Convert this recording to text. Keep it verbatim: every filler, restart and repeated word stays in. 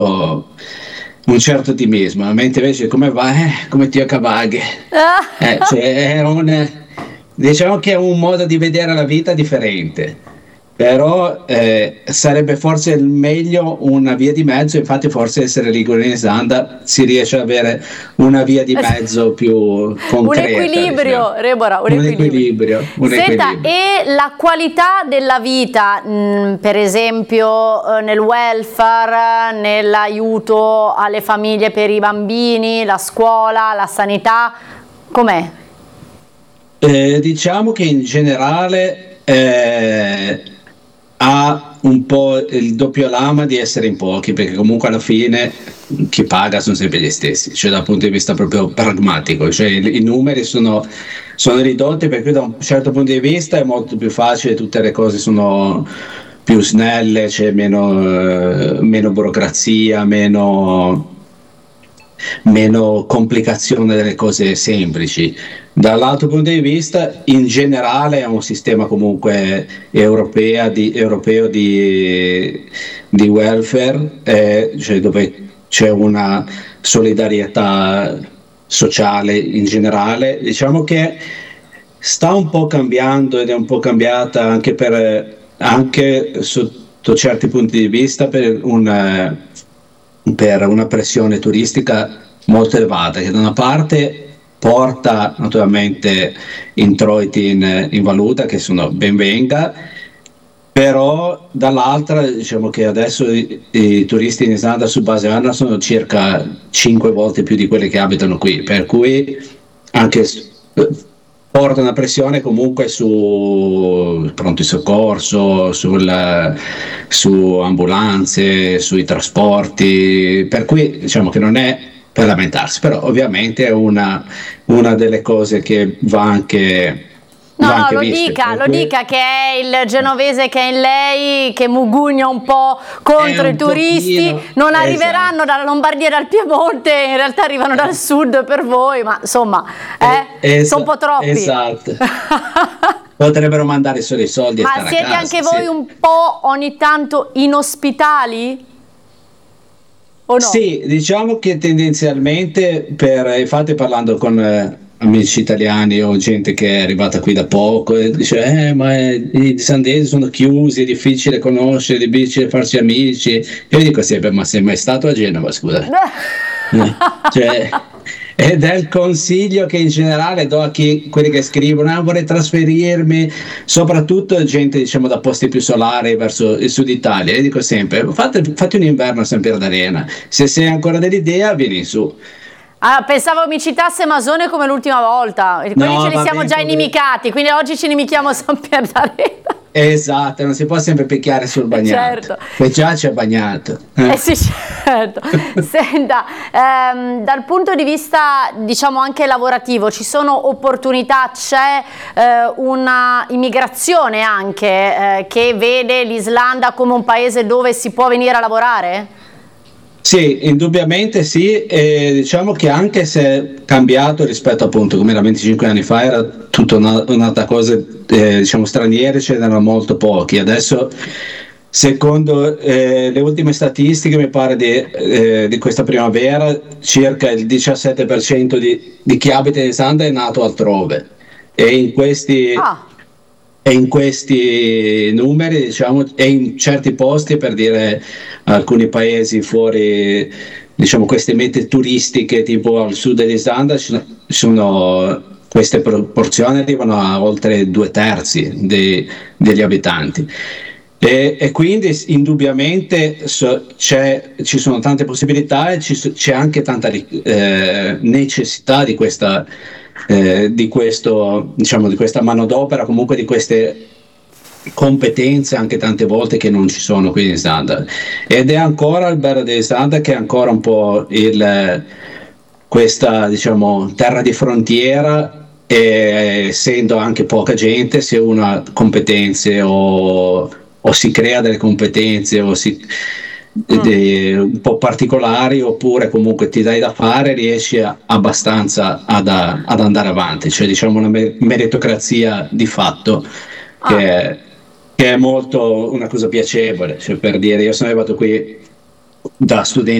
un certo ottimismo, mentre invece come va? Eh, come ti accavaghi. Eh, cioè, è un, diciamo che è un modo di vedere la vita differente. Però eh, sarebbe forse il meglio una via di mezzo, infatti forse essere ligure in Islanda si riesce ad avere una via di mezzo più concreta. Un equilibrio, diciamo. Rebora, un, un equilibrio. equilibrio. Un Senta, equilibrio. E la qualità della vita, mh, per esempio eh, nel welfare, nell'aiuto alle famiglie per i bambini, la scuola, la sanità, com'è? Eh, diciamo che in generale eh, ha un po' il doppio lama di essere in pochi, perché comunque alla fine chi paga sono sempre gli stessi, cioè dal punto di vista proprio pragmatico, cioè i, i numeri sono, sono ridotti, per cui da un certo punto di vista è molto più facile, tutte le cose sono più snelle, c'è meno, eh, meno burocrazia, meno, meno complicazione delle cose semplici. Dall'altro punto di vista, in generale è un sistema comunque europea di, europeo di, di welfare, eh, cioè dove c'è una solidarietà sociale in generale. Diciamo che sta un po' cambiando ed è un po' cambiata anche, per, anche sotto certi punti di vista per una, per una pressione turistica molto elevata, che da una parte porta naturalmente introiti in, in valuta che sono ben venga, però dall'altra diciamo che adesso i, i turisti in Islanda su base annua sono circa cinque volte più di quelli che abitano qui, per cui anche porta una pressione comunque su pronto soccorso, sul, su ambulanze, sui trasporti, per cui diciamo che non è per lamentarsi, però ovviamente è una, una delle cose che va anche no, va no, anche lo viste, dica, lo cui... dica che è il genovese che è in lei, che mugugna un po' contro i turisti, pochino, non arriveranno esatto. dalla Lombardia e dal Piemonte, in realtà arrivano dal sud per voi, ma insomma eh, es- sono un po' troppi. Esatto. Potrebbero mandare solo i soldi ma e stare siete a casa, anche voi sì. un po' ogni tanto inospitali? O no? Sì, diciamo che tendenzialmente, per, infatti parlando con eh, amici italiani o gente che è arrivata qui da poco e dice eh ma eh, i islandesi sono chiusi, è difficile conoscere, è difficile farsi amici, e io dico sempre ma sei mai stato a Genova, scusa? eh, cioè, ed è il consiglio che in generale do a chi, quelli che scrivono ah, vorrei trasferirmi, soprattutto gente diciamo da posti più solari verso il sud Italia, e dico sempre fate, fate un inverno a San Pier d'Arena, se sei ancora dell'idea vieni su. Ah, pensavo mi citasse Masone come l'ultima volta, quelli no, ce li siamo bene, già inimicati, quindi oggi ci inimichiamo a San Pier d'Arena. Esatto, non si può sempre picchiare sul bagnato, certo. che già c'è bagnato. Eh, eh sì, certo. Senta, ehm, dal punto di vista diciamo anche lavorativo, ci sono opportunità, c'è eh, una immigrazione anche eh, che vede l'Islanda come un paese dove si può venire a lavorare? Sì, indubbiamente sì, e diciamo che anche se è cambiato rispetto appunto come era venticinque anni fa, era tutta una, un'altra cosa, eh, diciamo stranieri ce n'erano molto pochi, adesso secondo eh, le ultime statistiche mi pare di, eh, di questa primavera circa il diciassette per cento di, di chi abita in Islanda è nato altrove, e in questi... Ah. E in questi numeri, diciamo, e in certi posti, per dire alcuni paesi fuori, diciamo, queste mete turistiche, tipo al sud dell'Islanda, ci sono, queste proporzioni arrivano a oltre due terzi dei, degli abitanti. E, e quindi indubbiamente so, c'è, ci sono tante possibilità e ci, c'è anche tanta eh, necessità di questa Eh, di questo, diciamo, di questa manodopera, comunque di queste competenze anche tante volte che non ci sono qui in Islanda, ed è ancora il bello dell'Islanda che è ancora un po' il, questa diciamo terra di frontiera, e essendo anche poca gente, se uno ha competenze o, o si crea delle competenze o si De, un po' particolari, oppure comunque ti dai da fare, riesci a, abbastanza ad, a, ad andare avanti, cioè diciamo una meritocrazia di fatto che, ah. è, che è molto una cosa piacevole, cioè, per dire io sono arrivato qui da studente